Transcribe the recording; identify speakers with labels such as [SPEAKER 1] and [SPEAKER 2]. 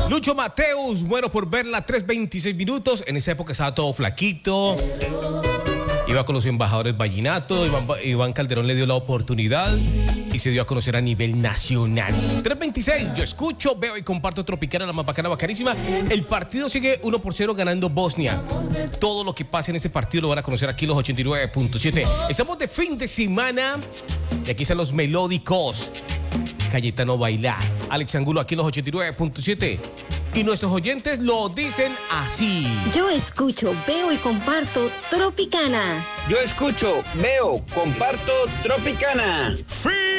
[SPEAKER 1] Lucho Mateus, bueno por verla, 3:26 minutos. En esa época estaba todo flaquito. Iba con los embajadores vallenatos. Iván Calderón le dio la oportunidad y se dio a conocer a nivel nacional. 3:26, yo escucho, veo y comparto Tropicana, la más bacana, bacanísima. El partido sigue 1-0 ganando Bosnia. Todo lo que pasa en ese partido lo van a conocer aquí los 89.7. Estamos de fin de semana y aquí están los melódicos. Cayetano Bailar, Alex Angulo aquí en los 89.7. Y nuestros oyentes lo dicen así.
[SPEAKER 2] Yo escucho, veo y comparto Tropicana.
[SPEAKER 3] Yo escucho, veo, comparto Tropicana.
[SPEAKER 1] Fin